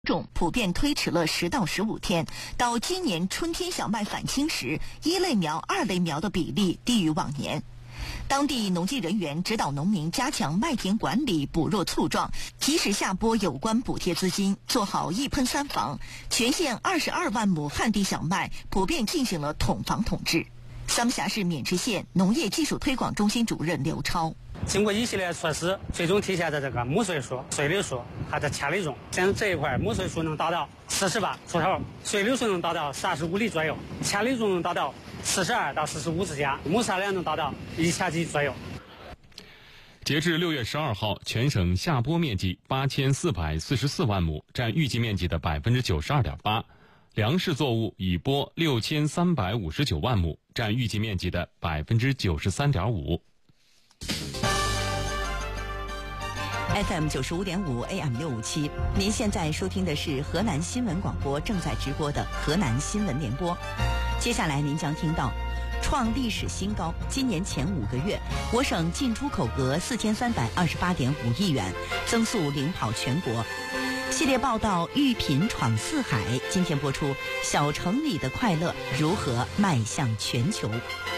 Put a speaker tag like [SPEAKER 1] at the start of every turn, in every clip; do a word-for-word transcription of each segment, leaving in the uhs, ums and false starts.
[SPEAKER 1] 种普遍推迟了十到十五天，到今年春天小麦返青时，一类苗、二类苗的比例低于往年。当地农技人员指导农民加强麦田管理，补弱促壮，及时下拨有关补贴资金，做好一喷三防。全县二十二万亩旱地小麦普遍进行了统防统治。三峡市渑池县农业技术推广中心主任刘超。
[SPEAKER 2] 经过一系列措施，最终体现在这个亩穗数、穗粒数还有千粒重。现在这一块亩穗数能达到四十八出头，穗粒数能达到三十五粒左右，千粒重能达到四十二到四十五之间，亩产量能达到一千斤左右。
[SPEAKER 3] 截至六月十二号，全省下播面积八千四百四十四万亩，占预计面积的百分之九十二点八。粮食作物已播六千三百五十九万亩，占预计面积的百分之九十三点五。
[SPEAKER 1] F M 九十五点五 A M 六五七，您现在收听的是河南新闻广播正在直播的河南新闻联播。接下来您将听到创历史新高，今年前五个月，我省进出口额四千三百二十八点五亿元，增速领跑全国。系列报道育品闯四海，今天播出小城里的快乐如何迈向全球。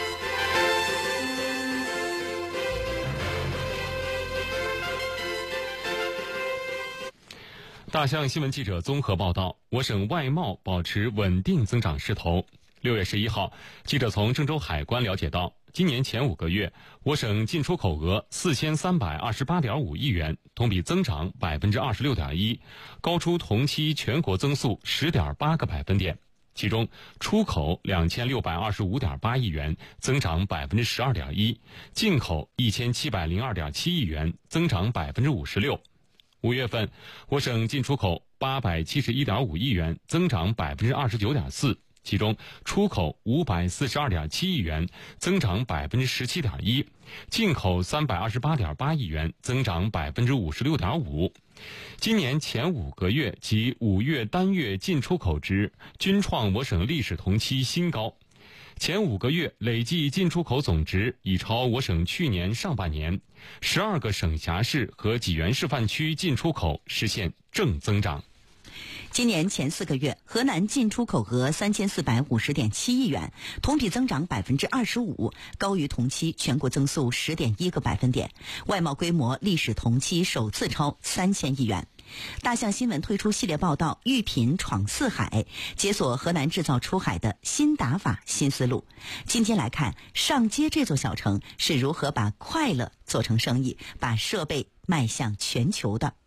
[SPEAKER 3] 大象新闻记者综合报道，我省外贸保持稳定增长势头。六月十一号，记者从郑州海关了解到，今年前五个月，我省进出口额四千三百二十八点五亿元，同比增长百分之二十六点一，高出同期全国增速十点八个百分点。其中，出口两千六百二十五点八亿元，增长百分之十二点一；进口一千七百零二点七亿元，增长百分之五十六。五月份，我省进出口八百七十一点五亿元，增长百分之二十九点四。其中，出口五百四十二点七亿元，增长百分之十七点一；进口三百二十八点八亿元，增长百分之五十六点五。今年前五个月及五月单月进出口值均创我省历史同期新高。前五个月累计进出口总值已超我省去年上半年，十二个省辖市和济源示范区进出口实现正增长。
[SPEAKER 1] 今年前四个月，河南进出口额三千四百五十点七亿元，同比增长百分之二十五，高于同期全国增速十点一个百分点，外贸规模历史同期首次超三千亿元。大象新闻推出系列报道育品闯四海，解锁河南制造出海的新打法新思路。今天来看上街这座小城是如何把快乐做成生意，把设备迈向全球的。